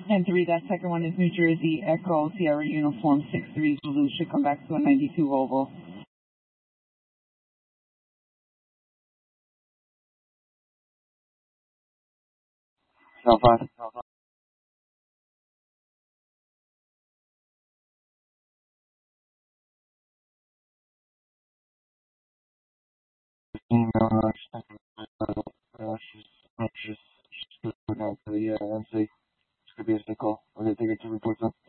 10-3, that second one is New Jersey Echo Sierra Uniform 6-3 Zulu, should come back to a 92 oval. South 5. Email, she's going out to the MC. Should be a call. Okay, take it to report them.